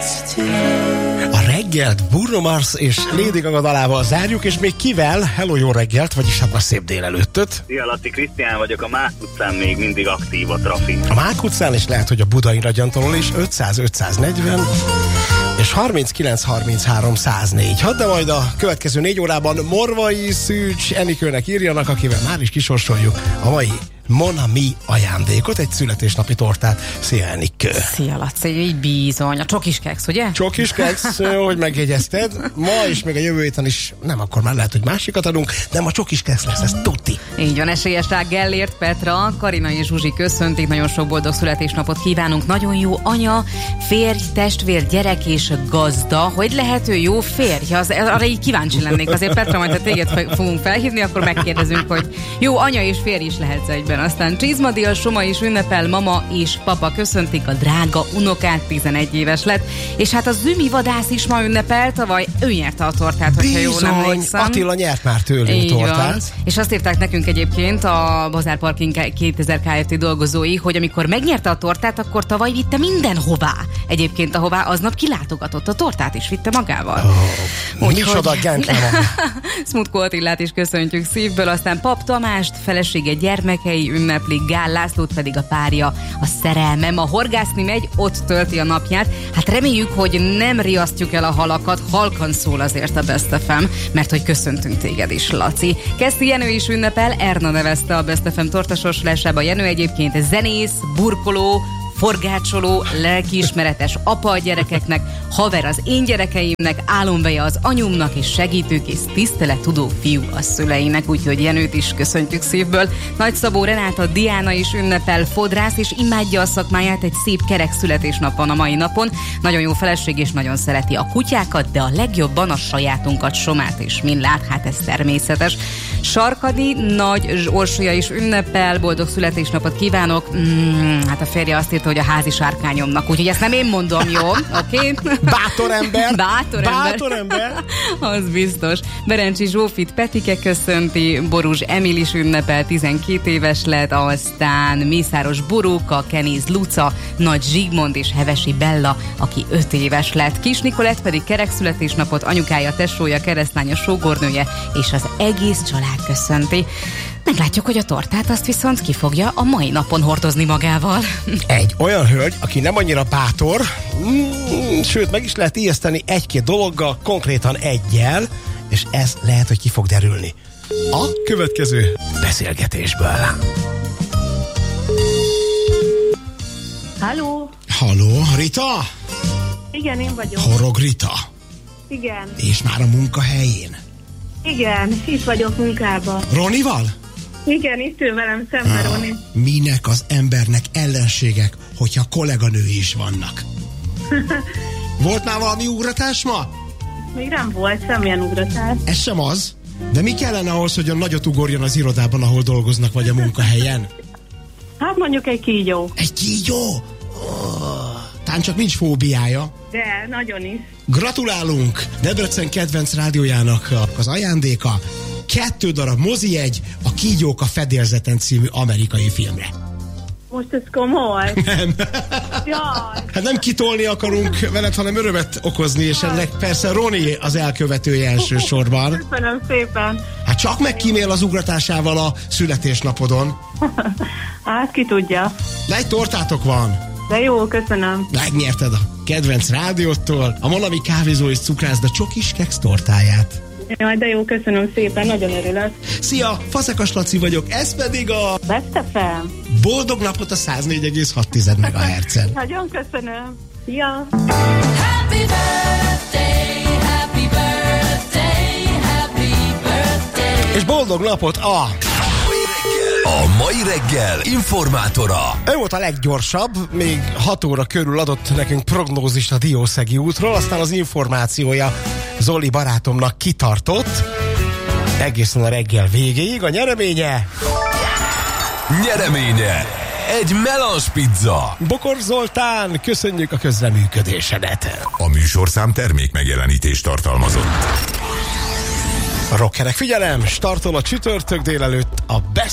A reggelt Bruno Mars és Lady Gaga dalával zárjuk, és még kivel? Hello, jó reggelt, vagyis hát ma szép délelőttöt. Szia, Laci, Krisztián vagyok, a Mák utcán még mindig aktív a trafik. A Mák utcán, és lehet, hogy a Budai Nagyantalon is 500-540 és 39-33-104. De majd a következő 4 órában Morvai Szűcs Enikőnek írjanak, akivel már is kisorsoljuk a mai Mon Ami ajándékot, egy születésnapi tortát. Szia, Enikő! Szia, Laci, így bizony. A csokis keksz, ugye? Csokis keksz, hogy megjegyezted. Ma és még a jövő héten is, nem, akkor már lehet, hogy másikat adunk, de ma csokis keksz lesz, ez tuti. Így van, esélyes rá Gellért Petra, Karina és Zsuzsi köszöntik, nagyon sok boldog születésnapot kívánunk, nagyon jó anya, férj, testvér, gyerek és gazda. Hogy lehető jó férj? Arra így kíváncsi lennék. Azért Petra, majd ha téged fogunk felhívni, akkor megkérdezünk, hogy jó anya és férj is lehetsz egyben. Aztán Csizmadia Soma is ünnepel, mama és papa köszöntik a drága unokát, 11 éves lett, és hát a Zümi vadász is ma ünnepel, tavaly ő nyerte a tortát, hogyha jól emlékszem. Attila nyert már tőlünk tortát. És azt írták nekünk egyébként a Bazár Parking 2000 Kft. Dolgozói, hogy amikor megnyerte a tortát, akkor tavaly vitte mindenhová. Egyébként ahová aznap kilátogatott, a tortát is vitte magával. Micsoda gentlema. Smutko Attilát is köszöntjük szívből, aztán Pap Tamást, felesége, gyermekei ünneplik, Gál Lászlót pedig a párja, a szerelme. Ma horgászni megy, ott tölti a napját. Hát reméljük, hogy nem riasztjuk el a halakat, halkan szól azért a Best FM, mert hogy köszöntünk téged is, Laci. Keszi Jenő is ünnepel, Erna nevezte a Best FM tortasorsolásába. Jenő egyébként zenész, burkoló, forgácsoló, lelkiismeretes apa a gyerekeknek, haver az én gyerekeimnek, álomveje az anyumnak, és segítőkész, tisztelettudó fiú a szüleinek, úgyhogy Jenőt is köszöntjük szívből. Nagy Szabó Renáta, Diana is ünnepel, fodrász, és imádja a szakmáját, egy szép kerek születésnap van a mai napon. Nagyon jó feleség, és nagyon szereti a kutyákat, de a legjobban a sajátunkat, Somát és Millát, hát ez természetes. Sarkadi Nagy Orsolya is ünnepel, boldog születésnapot kívánok. Hát a férje azt írta, hogy a házi sárkányomnak, úgyhogy ezt nem én mondom, jó? Oké? Bátor ember! Bátor ember! Az biztos. Berencsi Zsófit Petike köszönti, Borús Emil is ünnepel, 12 éves lett, aztán Mészáros Boróka, Kenéz Luca, Nagy Zsigmond és Hevesi Bella, aki 5 éves lett. Kis Nikolett pedig kerekszületésnapot, anyukája, tesója, keresztlánya, sógornője és az egész család köszönti. Meglátjuk, hogy a tortát azt viszont ki fogja a mai napon hordozni magával. Egy olyan hölgy, aki nem annyira bátor, sőt, meg is lehet ijeszteni egy-két dologgal, konkrétan egyel, és ez lehet, hogy ki fog derülni a következő beszélgetésből. Halló? Halló, Rita? Igen, én vagyok. Horog Rita? Igen. És már a munkahelyén? Igen, itt vagyok munkában. Ronival? Igen, itt ül velem szemben, Roni. Minek az embernek ellenségek, hogyha kolléganői is vannak? Volt már valami ugratás ma? Még nem volt semmilyen ugratás. Ez sem az. De mi kellene ahhoz, hogy a nagyot ugorjon az irodában, ahol dolgoznak, vagy a munkahelyen? Hát mondjuk egy kígyó. Egy kígyó? Talán csak nincs fóbiája. De, nagyon is. Gratulálunk Debrecen kedvenc rádiójának az ajándéka. 2 darab mozijegy a Kígyók a fedélzeten című amerikai filmre. Most ez komoly? Nem. Jaj. Hát nem kitolni akarunk veled, hanem örömet okozni, és ennek persze Roni az elkövetője elsősorban. Köszönöm szépen. Hát csak megkímél az ugratásával a születésnapodon. Hát ki tudja. De egy tortátok van. De jó, köszönöm. Megnyerted a kedvenc rádiótól a Mon Ami kávézó és cukrászda csokis keksz tortáját. Jaj, de jó, köszönöm szépen, nagyon örülök. Szia, Fazekas Laci vagyok, ez pedig a Best FM. Boldog napot a 104,6 MHz-en. Nagyon köszönöm. Szia! Happy birthday, happy birthday, happy birthday. És boldog napot a mai reggel informátora. Ő volt a leggyorsabb, még 6 óra körül adott nekünk prognózist a Diószegi útról, aztán az információja Zoli barátomnak kitartott egészen a reggel végéig. A nyereménye egy melange pizza. Bokor Zoltán, köszönjük a közreműködésedet. A műsorszám termék megjelenítést tartalmazott. A rockerek, figyelem, startol a csütörtök délelőtt a Best